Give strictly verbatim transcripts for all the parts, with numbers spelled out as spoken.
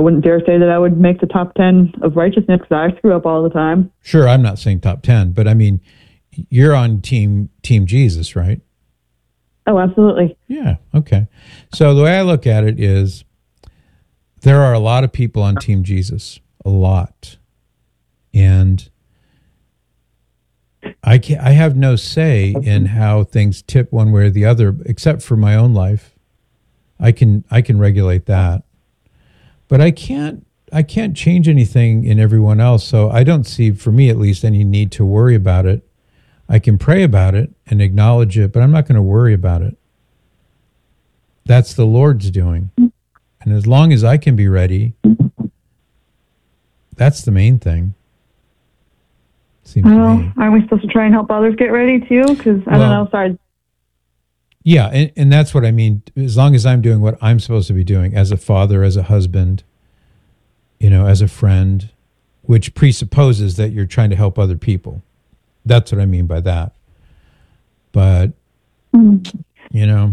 wouldn't dare say that I would make the top ten of righteousness because I screw up all the time. Sure, I'm not saying top ten, but I mean, you're on team team Jesus, right? Oh, absolutely. Yeah, okay. So the way I look at it is there are a lot of people on team Jesus, a lot. And I can I have no say in how things tip one way or the other, except for my own life. I can I can regulate that. But I can't I can't change anything in everyone else, so I don't see, for me at least, any need to worry about it. I can pray about it and acknowledge it, but I'm not going to worry about it. That's the Lord's doing. And as long as I can be ready, that's the main thing. Seems well, to me. Aren't we supposed to try and help others get ready too? Because, I well, don't know, sorry. Yeah, and, and that's what I mean. As long as I'm doing what I'm supposed to be doing as a father, as a husband, you know, as a friend, which presupposes that you're trying to help other people. That's what I mean by that. But, mm. you know,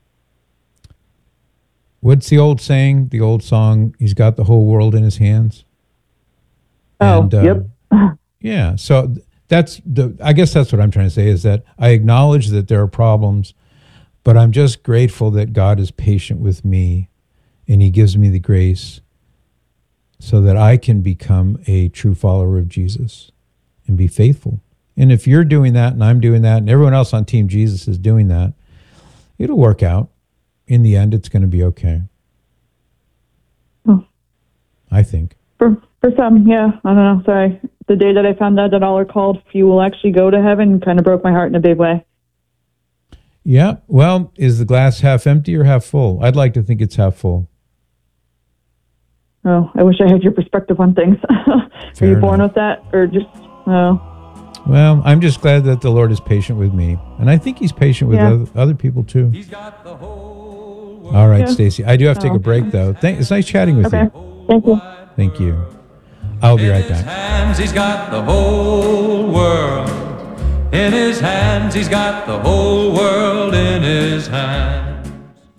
what's the old saying, the old song, he's got the whole world in his hands? Oh, and, uh, yep. Yeah, so that's the, I guess that's what I'm trying to say is that I acknowledge that there are problems, but I'm just grateful that God is patient with me and he gives me the grace so that I can become a true follower of Jesus and be faithful. And if you're doing that and I'm doing that and everyone else on Team Jesus is doing that, it'll work out. In the end, it's going to be okay. Oh. I think. For for some, yeah. I don't know. Sorry. The day that I found out that all are called, few will actually go to heaven, kind of broke my heart in a big way. Yeah. Well, is the glass half empty or half full? I'd like to think it's half full. Oh, I wish I had your perspective on things. Were you born enough. with that, or just, oh? Well, I'm just glad that the Lord is patient with me. And I think he's patient with Yeah. other, other people, too. He's got the whole world. All right, Yeah. Stacy. I do have to take Oh. a break, though. Thank, it's nice chatting with Okay. you. Thank you. Thank you. I'll be In right his back. hands, he's got the whole world. In his hands, he's got the whole world in his hands.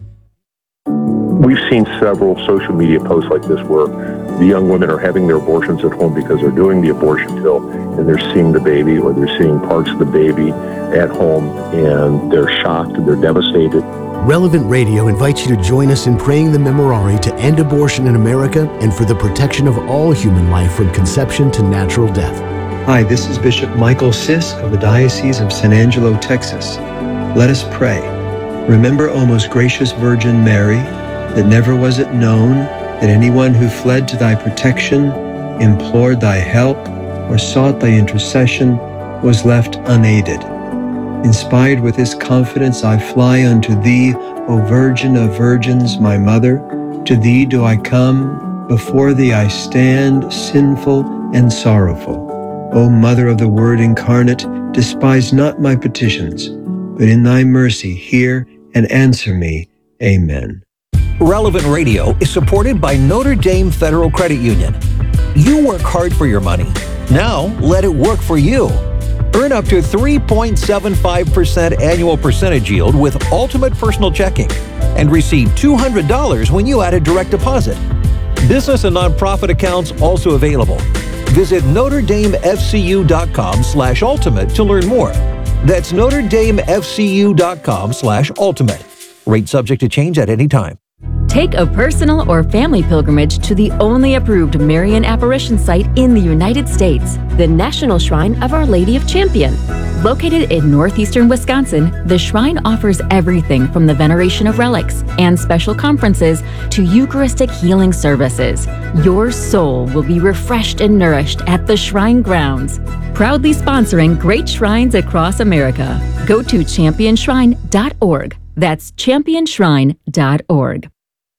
We've seen several social media posts like this where the young women are having their abortions at home because they're doing the abortion pill and they're seeing the baby or they're seeing parts of the baby at home and they're shocked and they're devastated. Relevant Radio invites you to join us in praying the Memorare to end abortion in America and for the protection of all human life from conception to natural death. Hi, this is Bishop Michael Sisk of the Diocese of San Angelo, Texas. Let us pray. Remember, O most gracious Virgin Mary, that never was it known that anyone who fled to thy protection, implored thy help, or sought thy intercession was left unaided. Inspired with this confidence, I fly unto thee, O Virgin of Virgins, my Mother. To thee do I come, before thee I stand, sinful and sorrowful. O Mother of the Word incarnate, despise not my petitions, but in thy mercy hear and answer me. Amen. Relevant Radio is supported by Notre Dame Federal Credit Union. You work hard for your money. Now let it work for you. Earn up to three point seven five percent annual percentage yield with Ultimate Personal Checking and receive two hundred dollars when you add a direct deposit. Business and nonprofit accounts also available. Visit Notre Dame F C U dot com slash ultimate to learn more. That's Notre Dame F C U dot com slash ultimate. Rate subject to change at any time. Take a personal or family pilgrimage to the only approved Marian apparition site in the United States, the National Shrine of Our Lady of Champion. Located in northeastern Wisconsin, the shrine offers everything from the veneration of relics and special conferences to Eucharistic healing services. Your soul will be refreshed and nourished at the shrine grounds. Proudly sponsoring great shrines across America. Go to champion shrine dot org. That's champion shrine dot org.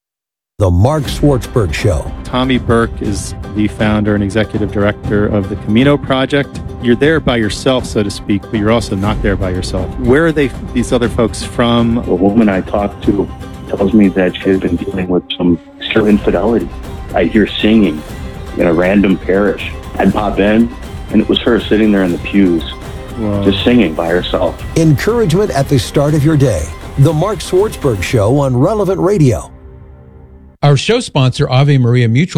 The Mark Schwartzberg Show. Tommy Burke is the founder and executive director of the Camino Project. You're there by yourself, so to speak, but you're also not there by yourself. Where are they, these other folks from? A woman I talked to tells me that she has been dealing with some still infidelity. I hear singing in a random parish. I'd pop in, and it was her sitting there in the pews, Whoa. just singing by herself. Encouragement at the start of your day. The Mark Schwartzberg Show on Relevant Radio. Our show sponsor, Ave Maria Mutual